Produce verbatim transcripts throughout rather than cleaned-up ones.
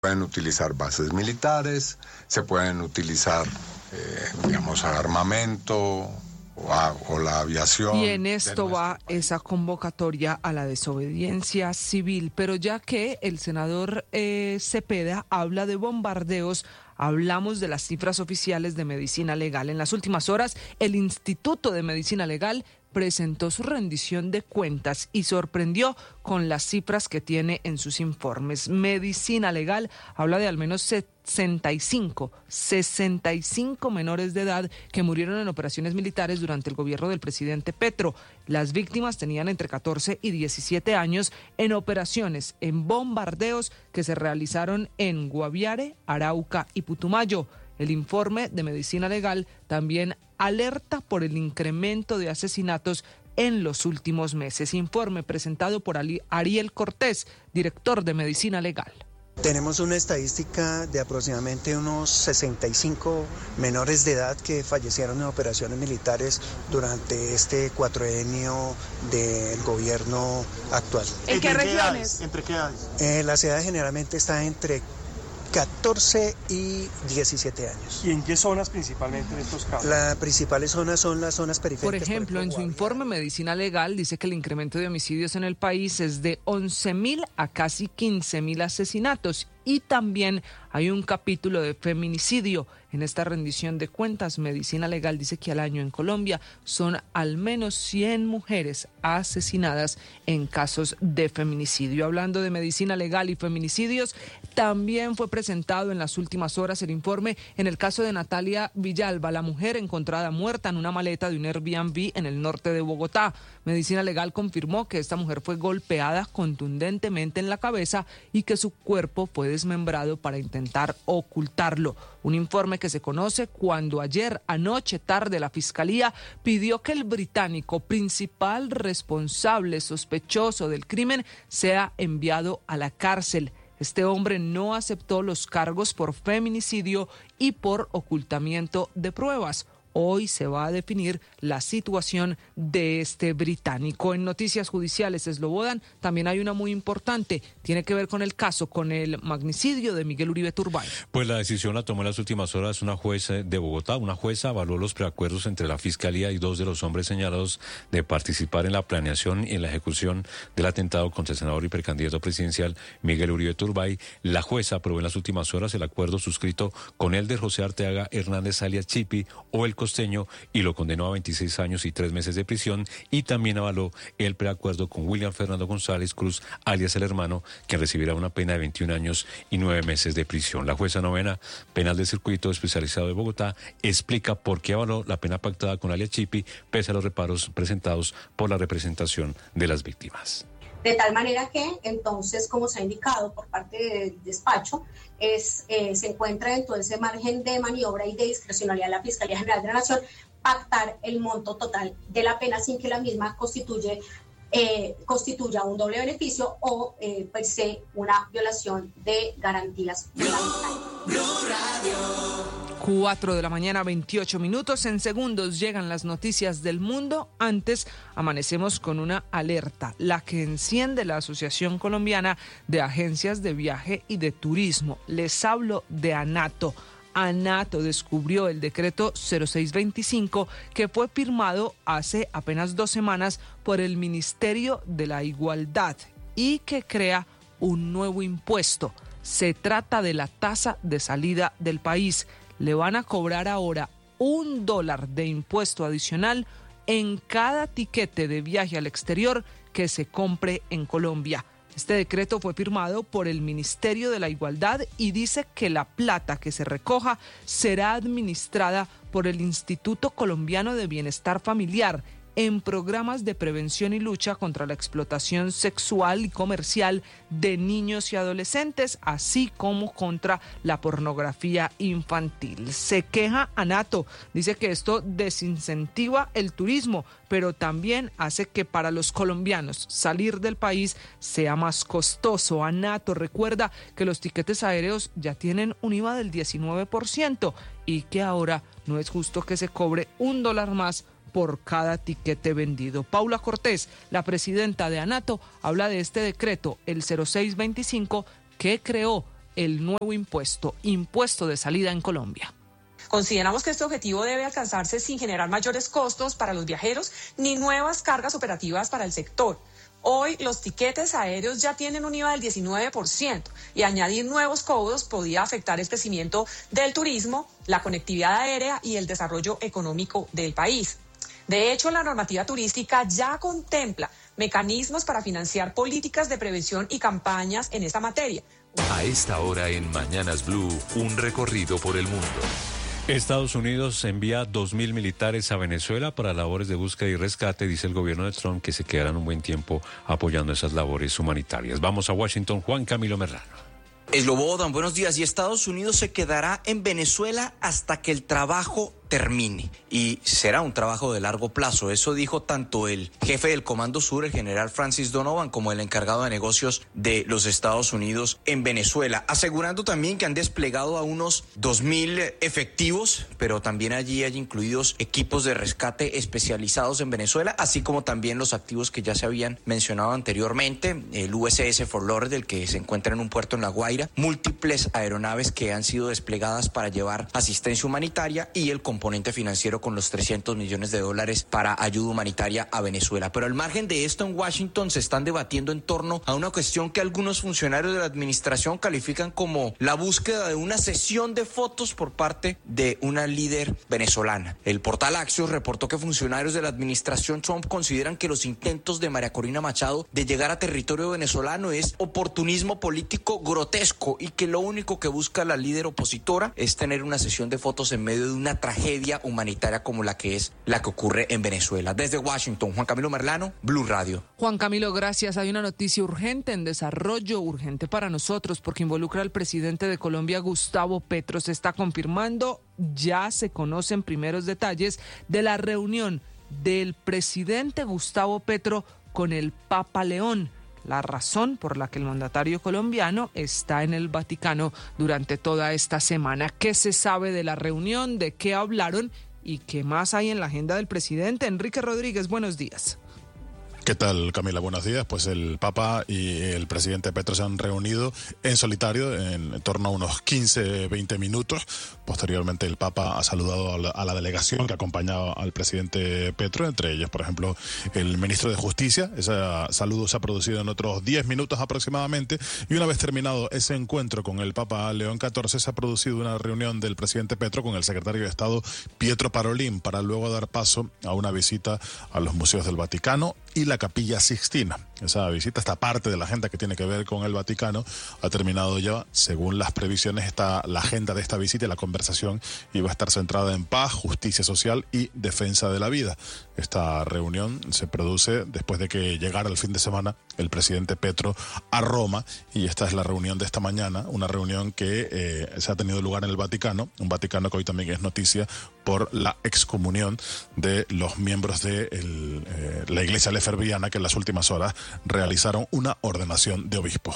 pueden utilizar bases militares, se pueden utilizar, eh, digamos, armamento o, a, o la aviación. Y en esto va esa convocatoria a la desobediencia civil. Pero ya que el senador eh, Cepeda habla de bombardeos, hablamos de las cifras oficiales de medicina legal. En las últimas horas, el Instituto de Medicina Legal presentó su rendición de cuentas y sorprendió con las cifras que tiene en sus informes. Medicina Legal habla de al menos sesenta y cinco, sesenta y cinco menores de edad que murieron en operaciones militares durante el gobierno del presidente Petro. Las víctimas tenían entre catorce y diecisiete años en operaciones, en bombardeos que se realizaron en Guaviare, Arauca y Putumayo. El informe de Medicina Legal también alerta por el incremento de asesinatos en los últimos meses. Informe presentado por Ariel Cortés, director de Medicina Legal. Tenemos una estadística de aproximadamente unos sesenta y cinco menores de edad que fallecieron en operaciones militares durante este cuatrienio del gobierno actual. ¿En qué regiones? ¿Entre qué edades? Eh, las edades generalmente están entre catorce y diecisiete años. ¿Y en qué zonas principalmente en estos casos? Las principales zonas son las zonas periféricas. Por ejemplo, por ejemplo en su informe Medicina Legal dice que el incremento de homicidios en el país es de once mil a casi quince mil asesinatos. Y también hay un capítulo de feminicidio. En esta rendición de cuentas, Medicina Legal dice que al año en Colombia son al menos cien mujeres asesinadas en casos de feminicidio. Hablando de Medicina Legal y feminicidios, también fue presentado en las últimas horas el informe en el caso de Natalia Villalba, la mujer encontrada muerta en una maleta de un Airbnb en el norte de Bogotá. Medicina Legal confirmó que esta mujer fue golpeada contundentemente en la cabeza y que su cuerpo fue desmembrado para intentar ocultarlo. Un informe que se conoce cuando ayer, anoche, tarde, la Fiscalía pidió que el británico principal responsable sospechoso del crimen sea enviado a la cárcel. Este hombre no aceptó los cargos por feminicidio y por ocultamiento de pruebas. Hoy se va a definir la situación de este británico. En Noticias Judiciales Eslobodan también hay una muy importante. Tiene que ver con el caso, con el magnicidio de Miguel Uribe Turbay. Pues la decisión la tomó en las últimas horas una jueza de Bogotá. Una jueza avaló los preacuerdos entre la Fiscalía y dos de los hombres señalados de participar en la planeación y en la ejecución del atentado contra el senador y precandidato presidencial Miguel Uribe Turbay. La jueza aprobó en las últimas horas el acuerdo suscrito con Elder José Arteaga Hernández alias Chipi o el Costeño y lo condenó a veintiséis años y tres meses de prisión, y también avaló el preacuerdo con William Fernando González Cruz, alias el hermano, quien recibirá una pena de veintiún años y nueve meses de prisión. La jueza novena penal del circuito especializado de Bogotá explica por qué avaló la pena pactada con alias Chipi, pese a los reparos presentados por la representación de las víctimas. De tal manera que, entonces, como se ha indicado por parte del despacho, es, eh, se encuentra dentro de ese margen de maniobra y de discrecionalidad de la Fiscalía General de la Nación pactar el monto total de la pena sin que la misma constituye, eh, constituya un doble beneficio o, eh, per se, una violación de garantías fundamentales. cuatro de la mañana, veintiocho minutos. En segundos llegan las noticias del mundo. Antes, amanecemos con una alerta, la que enciende la Asociación Colombiana de Agencias de Viaje y de Turismo. Les hablo de ANATO. ANATO descubrió el decreto cero seis veinticinco que fue firmado hace apenas dos semanas por el Ministerio de la Igualdad y que crea un nuevo impuesto. Se trata de la tasa de salida del país. Le van a cobrar ahora un dólar de impuesto adicional en cada tiquete de viaje al exterior que se compre en Colombia. Este decreto fue firmado por el Ministerio de la Igualdad y dice que la plata que se recoja será administrada por el Instituto Colombiano de Bienestar Familiar en programas de prevención y lucha contra la explotación sexual y comercial de niños y adolescentes, así como contra la pornografía infantil. Se queja ANATO, dice que esto desincentiva el turismo, pero también hace que para los colombianos salir del país sea más costoso. ANATO recuerda que los tiquetes aéreos ya tienen un I V A del diecinueve por ciento y que ahora no es justo que se cobre un dólar más por cada tiquete vendido. Paula Cortés, la presidenta de ANATO, habla de este decreto, el cero seis veinticinco, que creó el nuevo impuesto, impuesto de salida en Colombia. Consideramos que este objetivo debe alcanzarse sin generar mayores costos para los viajeros ni nuevas cargas operativas para el sector. Hoy los tiquetes aéreos ya tienen un I V A del diecinueve por ciento y añadir nuevos cobros podría afectar el crecimiento del turismo, la conectividad aérea y el desarrollo económico del país. De hecho, la normativa turística ya contempla mecanismos para financiar políticas de prevención y campañas en esta materia. A esta hora en Mañanas Blue, un recorrido por el mundo. Estados Unidos envía dos mil militares a Venezuela para labores de búsqueda y rescate. Dice el gobierno de Trump que se quedarán un buen tiempo apoyando esas labores humanitarias. Vamos a Washington, Juan Camilo Merlano. Slobodan, buenos días. Y Estados Unidos se quedará en Venezuela hasta que el trabajo termine. Y será un trabajo de largo plazo. Eso dijo tanto el jefe del Comando Sur, el general Francis Donovan, como el encargado de negocios de los Estados Unidos en Venezuela, asegurando también que han desplegado a unos dos mil efectivos, pero también allí hay incluidos equipos de rescate especializados en Venezuela, así como también los activos que ya se habían mencionado anteriormente, el U S S Fort Lauderdale, que se encuentra en un puerto en La Guaira, múltiples aeronaves que han sido desplegadas para llevar asistencia humanitaria y el componente financiero con los trescientos millones de dólares para ayuda humanitaria a Venezuela. Pero al margen de esto, en Washington se están debatiendo en torno a una cuestión que algunos funcionarios de la administración califican como la búsqueda de una sesión de fotos por parte de una líder venezolana. El portal Axios reportó que funcionarios de la administración Trump consideran que los intentos de María Corina Machado de llegar a territorio venezolano es oportunismo político grotesco y que lo único que busca la líder opositora es tener una sesión de fotos en medio de una tragedia humanitaria como la que es la que ocurre en Venezuela. Desde Washington, Juan Camilo Merlano, Blue Radio. Juan Camilo, gracias. Hay una noticia urgente en desarrollo, urgente para nosotros, porque involucra al presidente de Colombia, Gustavo Petro. Se está confirmando, ya se conocen primeros detalles de la reunión del presidente Gustavo Petro con el Papa León. La razón por la que el mandatario colombiano está en el Vaticano durante toda esta semana. ¿Qué se sabe de la reunión? ¿De qué hablaron? ¿Y qué más hay en la agenda del presidente? Enrique Rodríguez, buenos días. ¿Qué tal, Camila? Buenos días. Pues el Papa y el presidente Petro se han reunido en solitario en torno a unos quince, veinte minutos. Posteriormente el Papa ha saludado a la, a la delegación que acompañaba al presidente Petro, entre ellos, por ejemplo, el ministro de Justicia. Ese saludo se ha producido en otros diez minutos aproximadamente y una vez terminado ese encuentro con el Papa León catorce, se ha producido una reunión del presidente Petro con el secretario de Estado Pietro Parolin para luego dar paso a una visita a los museos del Vaticano y la Capilla Sixtina. Esa visita, esta parte de la agenda que tiene que ver con el Vaticano, ha terminado ya. Según las previsiones, está la agenda de esta visita y la conversación iba a estar centrada en paz, justicia social y defensa de la vida. Esta reunión se produce después de que llegara el fin de semana el presidente Petro a Roma, y esta es la reunión de esta mañana, una reunión que eh, se ha tenido lugar en el Vaticano, un Vaticano que hoy también es noticia por la excomunión de los miembros de el, eh, la Iglesia Leferviana, que en las últimas horas realizaron una ordenación de obispos.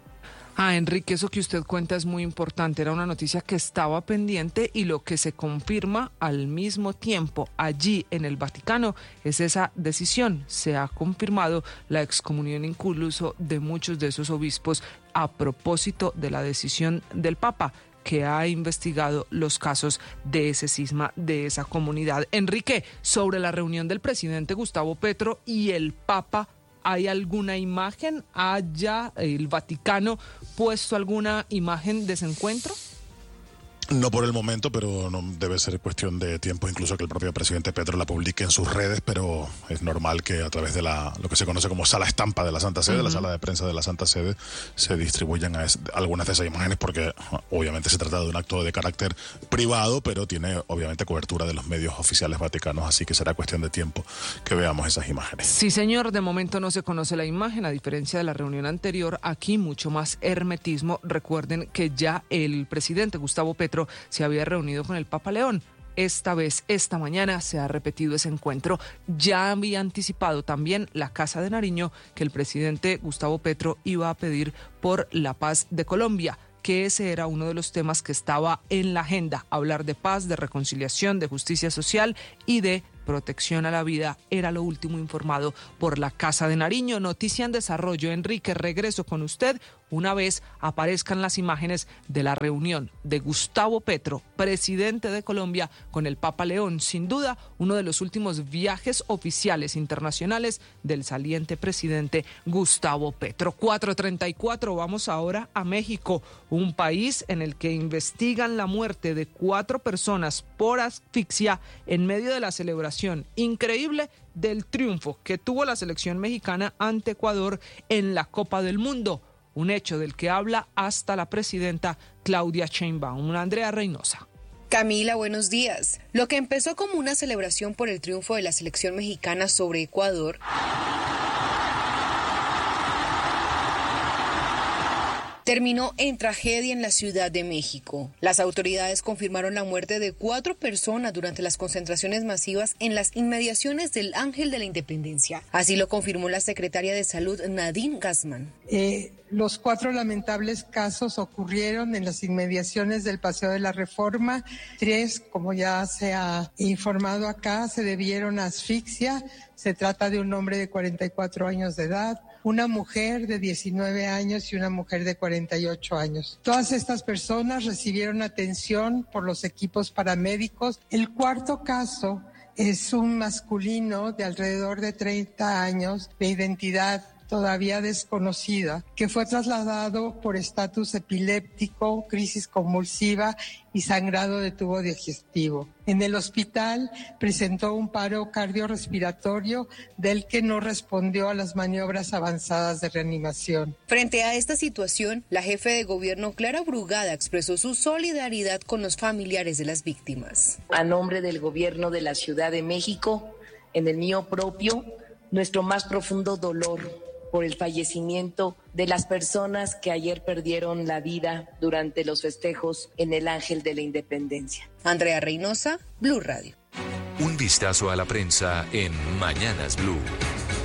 Ah, Enrique, eso que usted cuenta es muy importante. Era una noticia que estaba pendiente y lo que se confirma al mismo tiempo allí en el Vaticano es esa decisión. Se ha confirmado la excomunión incluso de muchos de esos obispos a propósito de la decisión del Papa, que ha investigado los casos de ese cisma de esa comunidad. Enrique, sobre la reunión del presidente Gustavo Petro y el Papa, ¿hay alguna imagen? ¿Haya el Vaticano puesto alguna imagen de ese encuentro? No por el momento, pero no debe ser cuestión de tiempo, incluso que el propio presidente Petro la publique en sus redes, pero es normal que a través de la lo que se conoce como sala estampa de la Santa Sede, uh-huh. la sala de prensa de la Santa Sede, se distribuyan a es, algunas de esas imágenes, porque obviamente se trata de un acto de carácter privado, pero tiene obviamente cobertura de los medios oficiales vaticanos, así que será cuestión de tiempo que veamos esas imágenes. Sí, señor, de momento no se conoce la imagen, a diferencia de la reunión anterior, aquí mucho más hermetismo. Recuerden que ya el presidente Gustavo Petro se había reunido con el Papa León. Esta vez, esta mañana, se ha repetido ese encuentro. Ya había anticipado también la Casa de Nariño que el presidente Gustavo Petro iba a pedir por la paz de Colombia, que ese era uno de los temas que estaba en la agenda, hablar de paz, de reconciliación, de justicia social y de protección a la vida era lo último informado por la Casa de Nariño. Noticia en desarrollo. Enrique, regreso con usted una vez aparezcan las imágenes de la reunión de Gustavo Petro, presidente de Colombia, con el Papa León. Sin duda, uno de los últimos viajes oficiales internacionales del saliente presidente Gustavo Petro. cuatro treinta y cuatro, vamos ahora a México, un país en el que investigan la muerte de cuatro personas por asfixia en medio de la celebración increíble del triunfo que tuvo la selección mexicana ante Ecuador en la Copa del Mundo. Un hecho del que habla hasta la presidenta Claudia Sheinbaum. Andrea Reynosa. Camila, buenos días. Lo que empezó como una celebración por el triunfo de la selección mexicana sobre Ecuador terminó en tragedia en la Ciudad de México. Las autoridades confirmaron la muerte de cuatro personas durante las concentraciones masivas en las inmediaciones del Ángel de la Independencia. Así lo confirmó la secretaria de Salud, Nadine Gassman. Eh, los cuatro lamentables casos ocurrieron en las inmediaciones del Paseo de la Reforma. Tres, como ya se ha informado acá, se debieron a asfixia. Se trata de un hombre de cuarenta y cuatro años de edad, una mujer de diecinueve años y una mujer de cuarenta y ocho años. Todas estas personas recibieron atención por los equipos paramédicos. El cuarto caso es un masculino de alrededor de treinta años, de identidad todavía desconocida, que fue trasladado por estatus epiléptico, crisis convulsiva y sangrado de tubo digestivo. En el hospital presentó un paro cardiorrespiratorio del que no respondió a las maniobras avanzadas de reanimación. Frente a esta situación, la jefe de gobierno Clara Brugada expresó su solidaridad con los familiares de las víctimas. A nombre del gobierno de la Ciudad de México, en el mío propio, nuestro más profundo dolor por el fallecimiento de las personas que ayer perdieron la vida durante los festejos en el Ángel de la Independencia. Andrea Reynosa, Blue Radio. Un vistazo a la prensa en Mañanas Blue.